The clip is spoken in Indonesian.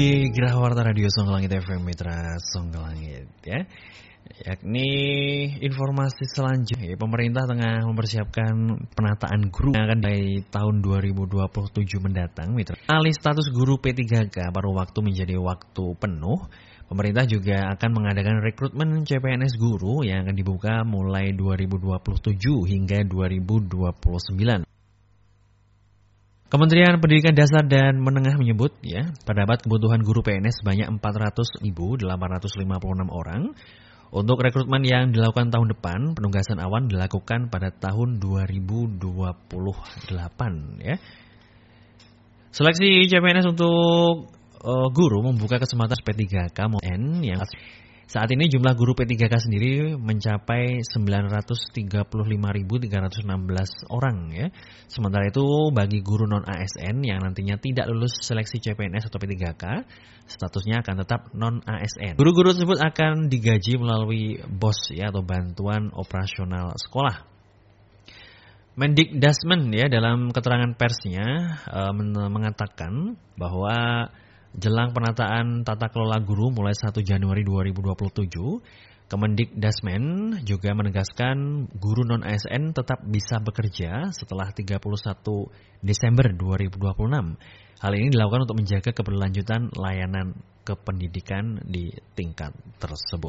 Di Geraha Radio Songgolangit FM Mitra Songgolangit ya. Yakni informasi selanjutnya, pemerintah tengah mempersiapkan penataan guru yang akan dari tahun 2027 mendatang. Mitra, alih status guru P3K paruh waktu menjadi waktu penuh. Pemerintah juga akan mengadakan rekrutmen CPNS guru yang akan dibuka mulai 2027 hingga 2029. Kementerian Pendidikan Dasar dan Menengah menyebut terdapat kebutuhan guru PNS sebanyak 400.856 orang. Untuk rekrutmen yang dilakukan tahun depan, penugasan awal dilakukan pada tahun 2028 ya. Seleksi CPNS untuk guru membuka kesempatan P3K MON yang saat ini jumlah guru P3K sendiri mencapai 935.316 orang ya. Sementara itu bagi guru non-ASN yang nantinya tidak lulus seleksi CPNS atau P3K, statusnya akan tetap non-ASN. Guru-guru tersebut akan digaji melalui BOS ya atau bantuan operasional sekolah. Mendikdasmen ya dalam keterangan persnya mengatakan bahwa jelang penataan tata kelola guru mulai 1 Januari 2027, Kemendikdasmen juga menegaskan guru non-ASN tetap bisa bekerja setelah 31 Desember 2026. Hal ini dilakukan untuk menjaga keberlanjutan layanan kependidikan di tingkat tersebut.